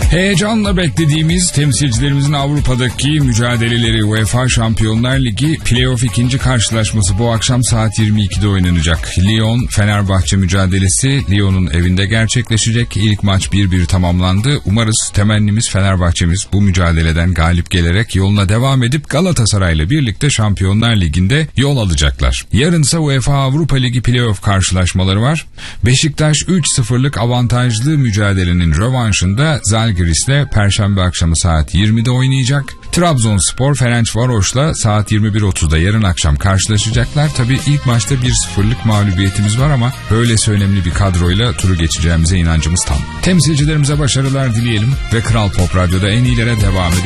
Heyecanla beklediğimiz temsilcilerimizin Avrupa'daki mücadeleleri UEFA Şampiyonlar Ligi Playoff ikinci karşılaşması bu akşam saat 22'de oynanacak. Lyon-Fenerbahçe mücadelesi Lyon'un evinde gerçekleşecek. İlk maç 1-1 tamamlandı. Umarız temennimiz Fenerbahçe'miz bu mücadeleden galip gelerek yoluna devam edip Galatasaray'la birlikte Şampiyonlar Ligi'nde yol alacaklar. Yarınsa UEFA Avrupa Ligi Playoff karşılaşmaları var. Beşiktaş 3-0'lık avantajlı mücadelenin rövanşında Zalgiris'le Perşembe akşamı saat 20'de oynayacak. Trabzonspor Ferencvaros'la saat 21.30'da yarın akşam karşılaşacaklar. Tabii ilk maçta 1-0'lık mağlubiyetimiz var ama böylesi önemli bir kadroyla turu geçeceğimize inancımız tam. Temsilcilerimize başarılar dileyelim ve Kral Pop Radyo'da en iyilere devam edelim.